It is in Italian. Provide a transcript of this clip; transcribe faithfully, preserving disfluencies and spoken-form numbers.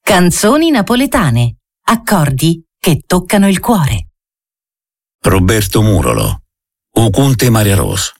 Canzoni napoletane, accordi che toccano il cuore. Roberto Murolo, O Conte Maria Ros.